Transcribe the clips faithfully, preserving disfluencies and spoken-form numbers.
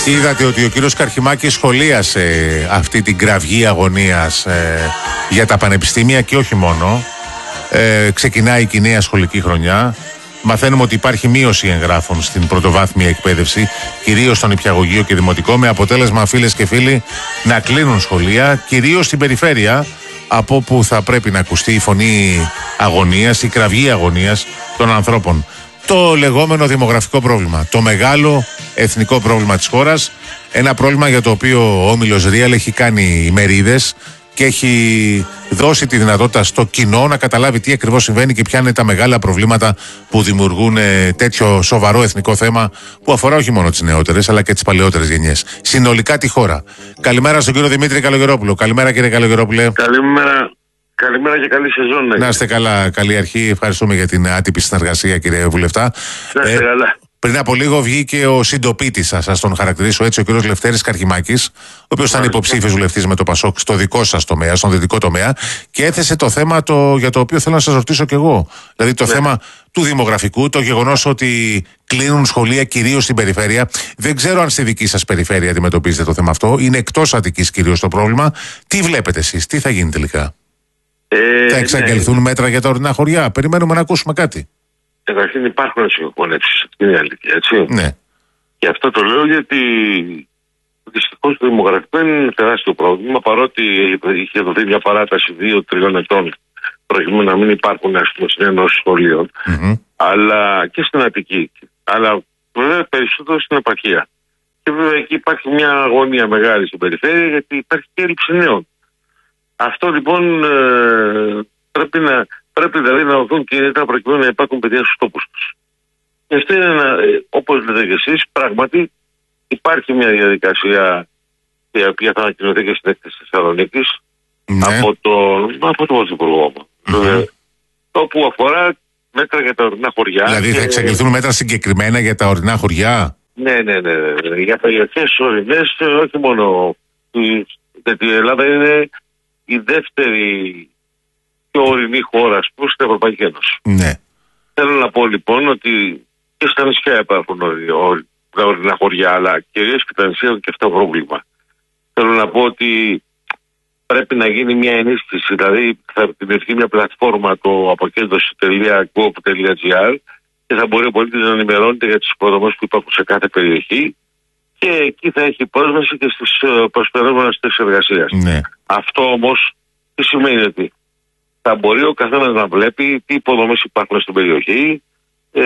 Είδατε ότι ο κύριος Καρχιμάκης σχολίασε αυτή την κραυγή αγωνίας ε, για τα πανεπιστήμια και όχι μόνο. Ε, ξεκινάει και η νέα σχολική χρονιά. Μαθαίνουμε ότι υπάρχει μείωση εγγράφων στην πρωτοβάθμια εκπαίδευση, κυρίως στον νηπιαγωγείο και δημοτικό, με αποτέλεσμα, φίλες και φίλοι, να κλείνουν σχολεία, κυρίως στην περιφέρεια, από όπου θα πρέπει να ακουστεί η φωνή αγωνίας, η κραυγή αγωνίας των ανθρώπων. Το λεγόμενο δημογραφικό πρόβλημα, το μεγάλο εθνικό πρόβλημα της χώρας, ένα πρόβλημα για το οποίο ο Όμιλος Real έχει κάνει ημερίδες και έχει δώσει τη δυνατότητα στο κοινό να καταλάβει τι ακριβώς συμβαίνει και ποια είναι τα μεγάλα προβλήματα που δημιουργούν τέτοιο σοβαρό εθνικό θέμα που αφορά όχι μόνο τις νεότερες αλλά και τις παλαιότερες γενιές. Συνολικά τη χώρα. Καλημέρα στον κύριο Δημήτρη Καλογερόπουλο. Καλημέρα κύριε Καλογερόπουλε. Καλημέρα. Καλημέρα και καλή σεζόν. Ναι. Να είστε καλά, καλή αρχή. Ευχαριστούμε για την άτυπη συνεργασία, κύριε Βουλευτά. Να είστε ε, καλά. Πριν από λίγο βγήκε ο συντοπίτης σας, σας τον χαρακτηρίσω έτσι, ο κύριος Λευτέρης Καρχιμάκης, ο οποίος ήταν υποψήφιος βουλευτής με το Πασόκ στο δικό σας τομέα, στον δυτικό τομέα, και έθεσε το θέμα το, για το οποίο θέλω να σας ρωτήσω κι εγώ. Δηλαδή το ναι. θέμα του δημογραφικού, το γεγονός ότι κλείνουν σχολεία κυρίως στην περιφέρεια. Δεν ξέρω αν στη δική σας περιφέρεια αντιμετωπίζετε το θέμα αυτό. Είναι εκτός Αττικής κυρίως το πρόβλημα. Τι βλέπετε εσείς, τι θα γίνει τελικά? Ε, θα εξαγγελθούν ναι. μέτρα για τα ορεινά χωριά? Περιμένουμε να ακούσουμε κάτι. Καταρχήν υπάρχουν συγχωνεύσεις, αυτή είναι η αλήθεια, έτσι. Ναι. Και αυτό το λέω γιατί δυστυχώς το δημογραφικό είναι ένα τεράστιο πρόβλημα, παρότι είχε δοθεί μια παράταση δύο τριών ετών προκειμένου να μην υπάρχουν, ας πούμε, συνένωση σχολείων, mm-hmm. αλλά και στην Αττική. Αλλά βέβαια περισσότερο στην επαρχία. Και βέβαια εκεί υπάρχει μια αγωνία μεγάλη στην περιφέρεια, γιατί υπάρχει και έλλειψη νέων. Αυτό λοιπόν ε, πρέπει να. Πρέπει δηλαδή να δοθούν κινητά προκειμένου να υπάρχουν παιδιά στους τόπους τους. Και αυτό είναι ένα, όπως λέτε και εσείς, πράγματι υπάρχει μια διαδικασία η οποία θα ανακοινωθεί και στην έκθεση της Θεσσαλονίκης ναι. από τον από το Πρωθυπουργό. Mm-hmm. Όπου αφορά μέτρα για τα ορεινά χωριά. Δηλαδή θα εξαγγελθούν μέτρα συγκεκριμένα για τα ορεινά χωριά. Ναι, ναι, ναι. ναι. Για περιοχές ορεινές, όχι μόνο. Γιατί η Ελλάδα είναι η δεύτερη πιο ορεινή χώρα προς την Ευρωπαϊκή Ένωση. Ναι. Θέλω να πω λοιπόν ότι και στα νησιά υπάρχουν τα ορεινά χωριά, αλλά κυρίως και τα νησιά έχουν και αυτό πρόβλημα. Θέλω να πω ότι πρέπει να γίνει μια ενίσχυση, δηλαδή θα δημιουργεί μια πλατφόρμα, το αποκέντρωση τελεία gov τελεία gr, και θα μπορεί ο πολίτης να ενημερώνεται για τις υποδομές που υπάρχουν σε κάθε περιοχή και εκεί θα έχει πρόσβαση και στις προσπερόμενες θέσεις εργασίας. Ναι. Αυτό όμως τι σημαίνει? Ότι θα μπορεί ο καθένας να βλέπει τι υποδομές υπάρχουν στην περιοχή, ε,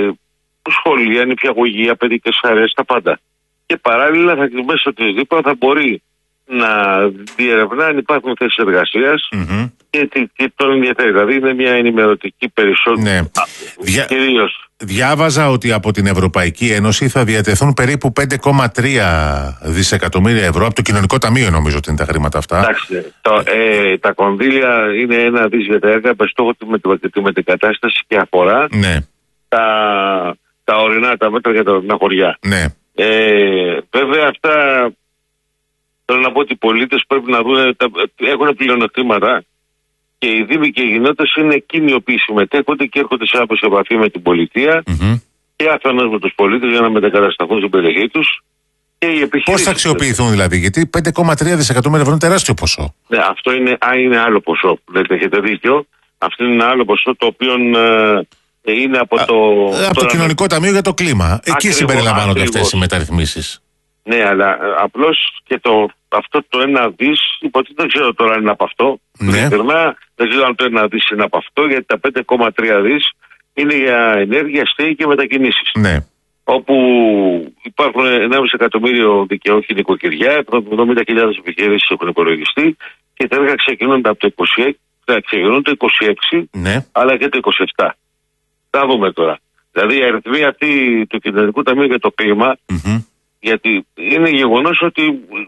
σχολεία, νηπιαγωγεία, παιδικές χαρές, τα πάντα. Και παράλληλα θα μέσα της δίπλα θα μπορεί να διερευνά αν υπάρχουν θέσεις εργασίας mm-hmm. και, και, και τον ενδιαφέρει. Δηλαδή είναι μια ενημερωτική περισσότερη. Ναι. Δια... Κυρίως. Διάβαζα ότι από την Ευρωπαϊκή Ένωση θα διατεθούν περίπου πέντε κόμμα τρία δισεκατομμύρια ευρώ, από το Κοινωνικό Ταμείο νομίζω ότι είναι τα χρήματα αυτά. Εντάξει, το, ε, τα κονδύλια είναι ένα δις για τα έργα με στόχο τη μετεκατάσταση και αφορά ναι. τα, τα ορεινά, τα μέτρα για τα ορεινά χωριά. Ναι. Ε, βέβαια αυτά θέλω να πω ότι οι πολίτες πρέπει να δουν, έχουν πλεονεκτήματα. Και οι δήμοι και οι κοινότητες είναι εκείνοι οι οποίοι συμμετέχονται και έρχονται σε άμεση επαφή με την πολιτεία mm-hmm. και αφενός με τους πολίτες για να μετακατασταθούν στην περιοχή τους. Πώς θα αξιοποιηθούν δηλαδή, γιατί πέντε κόμμα τρία δισεκατομμύρια ευρώ είναι τεράστιο ποσό. Ναι, αυτό είναι, α, είναι άλλο ποσό. Δεν έχετε δίκιο. Αυτό είναι ένα άλλο ποσό το οποίο ε, είναι από το. Α, από το Κοινωνικό Ταμείο για το κλίμα. Εκεί ακριβώς, συμπεριλαμβάνονται αυτές οι μεταρρυθμίσεις. Ναι, αλλά απλώς και το, αυτό το ένα δις, υποτίθεται δεν ξέρω τώρα αν είναι από αυτό. Ναι. Δεν ξέρω αν το ένα δις είναι από αυτό, γιατί τα πέντε κόμμα τρία δις είναι για ενέργεια, στέγη και μετακινήσεις. Ναι. Όπου υπάρχουν ενάμιση εκατομμύριο δικαιούχοι νοικοκυριά, εβδομήντα χιλιάδες επιχειρήσεις έχουν υπολογιστεί και τα έργα ξεκινούνται από το είκοσι έξι, θα ξεκινούν το είκοσι έξι, ναι. αλλά και το είκοσι επτά. Θα δούμε τώρα. Δηλαδή η αριθμή αυτή του Κοινωνικού Ταμείου για το κλίμα, mm-hmm. γιατί είναι γεγονός ότι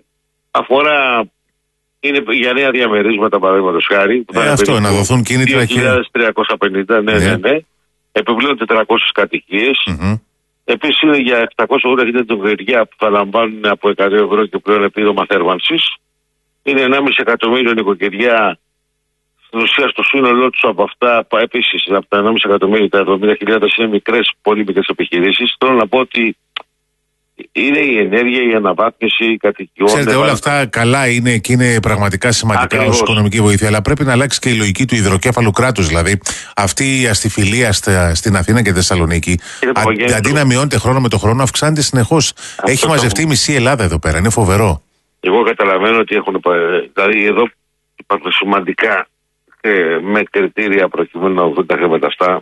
αφορά, είναι για νέα διαμερίσματα παραδείγματος χάρη. Ε, αυτό, να δοθούν κίνητρα. δύο χιλιάδες τριακόσια πενήντα, ναι, ναι, ναι. ναι. Επιπλέον τετρακόσιες κατοικίες. Mm-hmm. Επίσης είναι για επτακόσια ογδόντα χιλιάδες νοικοκυριά που θα λαμβάνουν από εκατό ευρώ και πλέον επίδομα θέρμανσης. Είναι ενάμιση εκατομμύριο νοικοκυριά. Στην ουσία στο σύνολό τους από αυτά, επίσης από τα ενάμιση εκατομμύρια, τα εβδομήντα χιλιάδες είναι μικρές, πολύ μικρές επιχειρήσεις. Θέλω να πω ότι Είναι η ενέργεια, η αναβάθμιση, η κατοικιών. Ξέρετε, όλα αυτά καλά είναι και είναι πραγματικά σημαντικά ως οικονομική βοήθεια, αλλά πρέπει να αλλάξει και η λογική του υδροκέφαλου κράτους. Δηλαδή, αυτή η αστιφιλία στην Αθήνα και τη Θεσσαλονίκη, αν, αντί να μειώνεται χρόνο με το χρόνο, αυξάνεται συνεχώς. Έχει μαζευτεί η μισή Ελλάδα εδώ πέρα. Είναι φοβερό. Εγώ καταλαβαίνω ότι έχουν. Δηλαδή, εδώ υπάρχουν σημαντικά ε, με κριτήρια προκειμένου να βγουν τα χρήματα αυτά.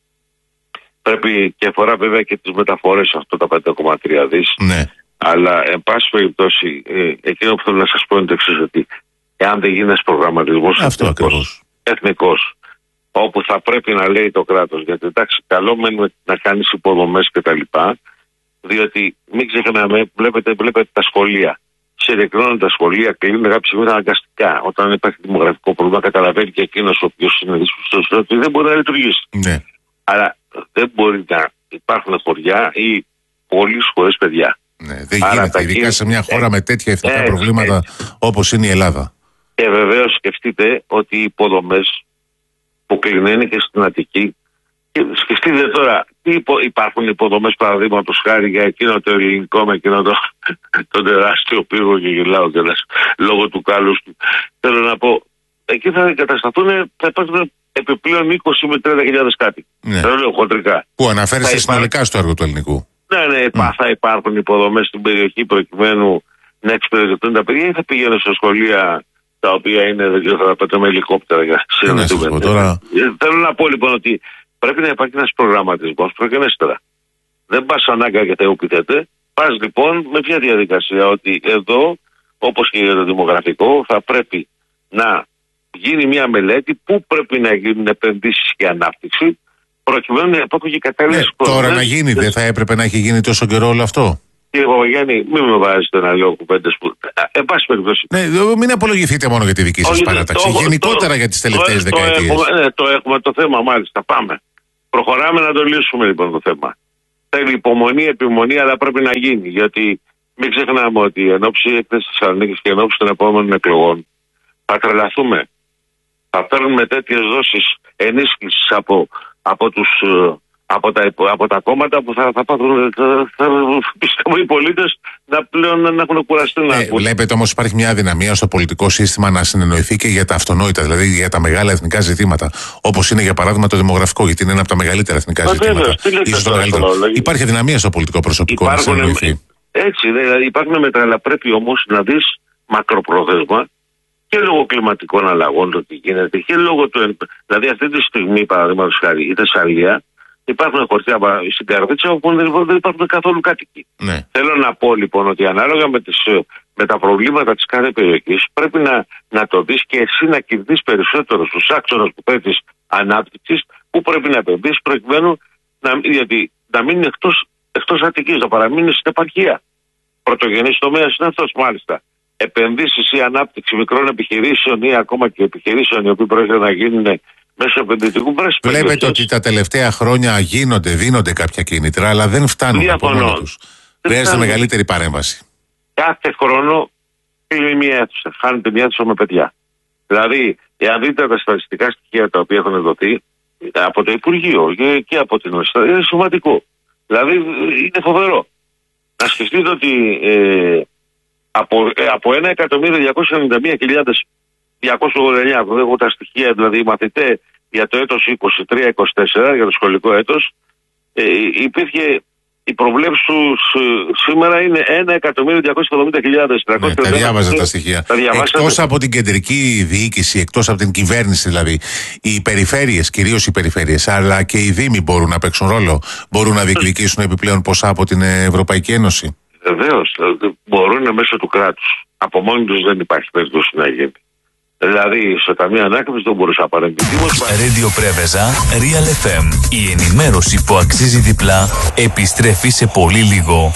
Πρέπει και αφορά βέβαια και τις μεταφορές αυτό τα πέντε κόμμα τρία δις. Ναι. Αλλά εν πάση περιπτώσει, ε, εκείνο που θέλω να σας πω είναι το εξής, ότι εάν δεν γίνει ένας προγραμματισμός εθνικός, εθνικός, όπου θα πρέπει να λέει το κράτος, γιατί εντάξει, καλό μένουμε να κάνεις υποδομές κτλ. Διότι μην ξεχνάμε, βλέπετε, βλέπετε τα σχολεία. Συρρυκνώνουν τα σχολεία, κλείνουν κάποια στιγμή αναγκαστικά. Όταν υπάρχει δημογραφικό πρόβλημα, καταλαβαίνει και εκείνος ο οποίος είναι δύσκολος ότι δεν μπορεί να λειτουργήσει. Ναι. Αλλά δεν μπορεί να υπάρχουν χωριά ή πολλοί χωρίς παιδιά. Ναι, δεν Άρα γίνεται, ειδικά γίνει... σε μια χώρα ε, με τέτοια εθνικά ε, προβλήματα ε, όπως είναι η Ελλάδα. Και βεβαίως σκεφτείτε ότι οι υποδομές που κλεινένε και στην Αττική, και σκεφτείτε τώρα, τι υπο... υπάρχουν υποδομές παραδείγματος χάρη για εκείνο το ελληνικό με εκείνο το, το τεράστιο πύργο και γελάω κιόλας λόγω του κάλους του. Θέλω να πω, εκεί θα εγκατασταθούν, θα υπάρχουν επιπλέον είκοσι με τριάντα χιλιάδες κάτοικοι. Ναι. Θα λέω χοντρικά. Που αναφέρεστε συνολικά στο έργο του ελληνικού. Ναι, ναι, mm. θα υπάρχουν υποδομές στην περιοχή προκειμένου να εξυπηρετηθούν τα παιδιά ή θα πηγαίνουν σε σχολεία τα οποία είναι, δεν ξέρω, θα πέτω με ελικόπτερα για να συνεχίσουμε τώρα. Θέλω να πω λοιπόν ότι πρέπει να υπάρχει ένας προγραμματισμός προγενέστερα. Δεν πας ανάγκα γιατί ουπηθέτε. Πας λοιπόν με ποια διαδικασία, ότι εδώ, όπως και για το δημογραφικό, θα πρέπει να γίνει μια μελέτη πού πρέπει να γίνουν επενδύσεις και ανάπτυξη, προκειμένου να υπάρχουν και κατάλληλες ναι, τώρα να γίνει, δεν θα έπρεπε να έχει γίνει τόσο καιρό όλο αυτό. Κύριε Παπαγιάννη, μην με βάζετε να λέω κουβέντες που. Εν πάση περιπτώσει. Ναι, μην απολογηθείτε μόνο για τη δική σας παράταξη. Το, γενικότερα το, για τις τελευταίες το, δεκαετίες. Το έχουμε, ναι, το έχουμε το θέμα, μάλιστα. Πάμε. Προχωράμε να το λύσουμε λοιπόν το θέμα. Θέλει υπομονή, επιμονή, αλλά πρέπει να γίνει. Γιατί μην ξεχνάμε ότι εν ώψη έκθεσης της Θεσσαλονίκης και εν ώψη των επόμενων εκλογών θα τρελαθούμε. Θα παίρνουμε τέτοιες δόσεις ενίσχυσης από, από, τους, από, τα, από τα κόμματα που θα, θα πάθουν, θα, θα, πιστεύω οι πολίτες να πλέον να έχουν κουραστεί. Ε, να βλέπετε όμως υπάρχει μια αδυναμία στο πολιτικό σύστημα να συνεννοηθεί και για τα αυτονόητα, δηλαδή για τα μεγάλα εθνικά ζητήματα. Όπως είναι για παράδειγμα το δημογραφικό, γιατί είναι ένα από τα μεγαλύτερα εθνικά Μα, ζητήματα. Ίσως το μεγαλύτερο. Υπάρχει αδυναμία στο πολιτικό προσωπικό υπάρχουν, να συνεννοηθεί. Έτσι, δηλαδή υπάρχουν μέτρα, αλλά πρέπει όμως να δεις μακροπρόθεσμα. Και λόγω κλιματικών αλλαγών το τι γίνεται και λόγω του. Δηλαδή, αυτή τη στιγμή, παραδείγματος χάρη, η Θεσσαλία υπάρχουν χωριά στην Καρδίτσα όπου δεν υπάρχουν καθόλου κάτοικοι. Ναι. Θέλω να πω λοιπόν ότι ανάλογα με, τις, με τα προβλήματα της κάθε περιοχής πρέπει να, να το δεις και εσύ να κερδίσεις περισσότερο στους άξονες που πρέπει ανάπτυξης που πρέπει να επενδύσεις προκειμένου να, γιατί, να μείνει εκτός, εκτός Αττικής, να παραμείνει στην επαρχία. Πρωτογενής τομέας είναι αυτός μάλιστα. Επενδύσεις ή ανάπτυξη μικρών επιχειρήσεων ή ακόμα και επιχειρήσεων οι οποίοι πρόκειται να γίνουν μέσω επενδυτικού πρέσβη. Βλέπετε ότι τα τελευταία χρόνια γίνονται, δίνονται κάποια κίνητρα, αλλά δεν φτάνουν από μόνο τους. Χρειάζεται μεγαλύτερη παρέμβαση. Κάθε χρόνο κλείνει μια αίθουσα. Χάνεται μια αίθουσα με παιδιά. Δηλαδή, εάν δείτε τα στατιστικά στοιχεία τα οποία έχουν δοθεί από το Υπουργείο και από την Οριστά, είναι σημαντικό. Δηλαδή, είναι φοβερό. Να σκεφτείτε ότι. Ε, Από, ε, από ένα εκατομμύριο διακόσιες ενενήντα μία χιλιάδες διακόσιες ογδόντα εννέα που έχω τα στοιχεία, δηλαδή οι μαθητές για το έτος είκοσι τρία είκοσι τέσσερα, για το σχολικό έτος, ε, υπήρχε η προβλέψη του σήμερα είναι ένα εκατομμύριο διακόσιες εβδομήντα χιλιάδες. Ναι, τα διάβαζα τα στοιχεία. Εκτός από την κεντρική διοίκηση, εκτός από την κυβέρνηση δηλαδή, οι περιφέρειες, κυρίως οι περιφέρειες, αλλά και οι δήμοι μπορούν να παίξουν ρόλο, μπορούν να διεκδικήσουν επιπλέον ποσά από την Ευρωπαϊκή Ένωση. Βεβαίως, μπορούν μέσω του κράτους. Από μόνοι τους δεν υπάρχει περίπτωση να γίνει. Δηλαδή, στο Ταμείο Ανάκαμψης δεν μπορούσε να παρέμβει. Radio Πρέβεζα, Real εφ εμ. Η ενημέρωση που αξίζει διπλά επιστρέφει σε πολύ λίγο.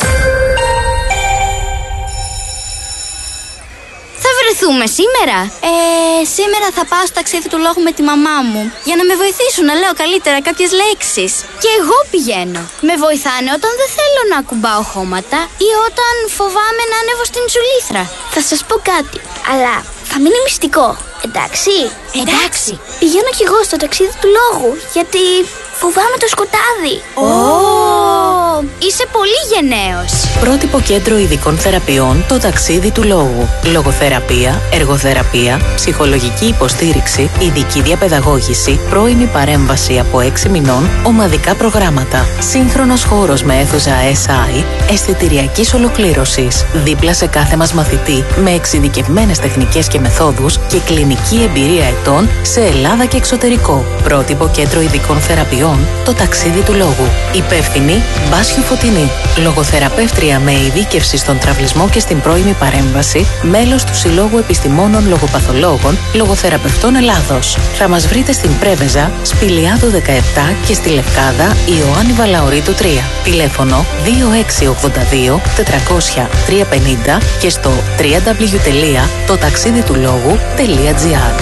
βρεθούμε σήμερα? Ε, σήμερα θα πάω στο ταξίδι του λόγου με τη μαμά μου για να με βοηθήσουν να λέω καλύτερα κάποιες λέξεις. Και εγώ πηγαίνω. Με βοηθάνε όταν δεν θέλω να ακουμπάω χώματα ή όταν φοβάμαι να ανέβω στην τσουλήθρα. Θα σας πω κάτι, αλλά θα μείνει μυστικό. Εντάξει? Εντάξει. Πηγαίνω κι εγώ στο ταξίδι του λόγου, γιατί φοβάμαι το σκοτάδι. Oh. είσαι πολύ γενναίος. Πρότυπο Κέντρο Ειδικών Θεραπείων, το ταξίδι του λόγου. Λογοθεραπεία, εργοθεραπεία, ψυχολογική υποστήριξη, ειδική διαπαιδαγώγηση, πρώιμη παρέμβαση από έξι μηνών, ομαδικά προγράμματα. Σύγχρονος χώρος με αίθουσα ες άι, αισθητηριακής ολοκλήρωσης. Δίπλα σε κάθε μας μαθητή, με εξειδικευμένες τεχνικές και μεθόδους και κλινική εμπειρία ετών σε Ελλάδα και εξωτερικό. Πρότυπο Κέντρο Ειδικών Θεραπείων, το ταξίδι του λόγου. Υπεύθυνη Μπάσιου Φωτεινή. Λογοθεραπεύτρια με ειδίκευση στον τραυλισμό και στην πρώιμη παρέμβαση, μέλος του Συλλόγου Επιστημόνων Λογοπαθολόγων Λογοθεραπευτών Ελλάδος. Θα μας βρείτε στην Πρέβεζα, Σπηλιάδο δεκαεπτά και στη Λευκάδα Ιωάννη Βαλαωρίτου τρία. Τηλέφωνο δύο έξι ογδόντα δύο τετρακόσια τριακόσια πενήντα και στο double-u double-u double-u τελεία το ταξίδι του λόγου τελεία τζι άρ.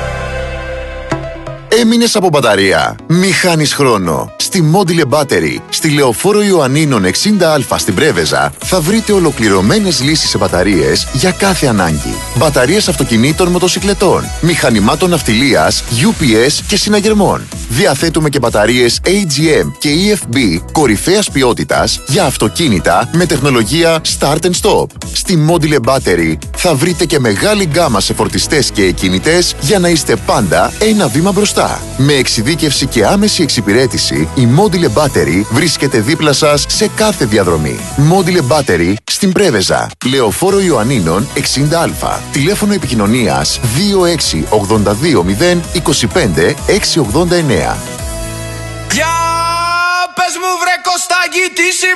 Έμεινες από μπαταρία? Μη χάνεις χρόνο. Στη Module Battery, στη Λεωφόρο Ιωαννίνων εξήντα α στην Πρέβεζα, θα βρείτε ολοκληρωμένες λύσεις σε μπαταρίες για κάθε ανάγκη. Μπαταρίες αυτοκινήτων, μοτοσικλετών, μηχανημάτων ναυτιλίας, γιου πι ες και συναγερμών. Διαθέτουμε και μπαταρίες έι τζι εμ και ι εφ μπι κορυφαίας ποιότητας για αυτοκίνητα με τεχνολογία Start and Stop. Στη Module Battery θα βρείτε και μεγάλη γκάμα σε φορτιστές και εκκινητές για να είστε πάντα ένα βήμα μπροστά. Με εξειδίκευση και άμεση εξυπηρέτηση, η Module Battery βρίσκεται δίπλα σας σε κάθε διαδρομή. Module Battery στην Πρέβεζα, Λεωφόρο Ιωαννίνων εξήντα α. Τηλέφωνο επικοινωνίας δύο έξι ογδόντα δύο μηδέν είκοσι πέντε εξακόσια ογδόντα εννέα. Για πες μου βρε Κωστάκη, τι